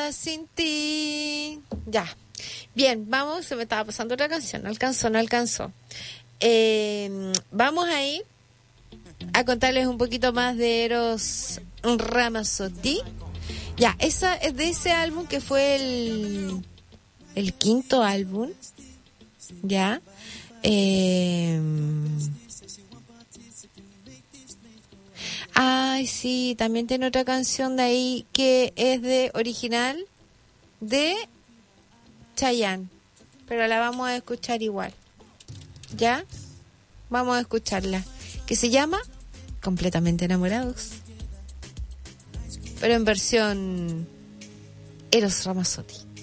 nada sin ti. Ya. Bien, vamos, se me estaba pasando otra canción, no alcanzó. Vamos ahí a contarles un poquito más de Eros Ramazzotti. Ya, esa es de ese álbum que fue el quinto álbum. Ya. Ay, sí, también tiene otra canción de ahí que es de original de Chayanne, pero la vamos a escuchar igual. ¿Ya? Vamos a escucharla, que se llama Completamente Enamorados, pero en versión Eros Ramazzotti.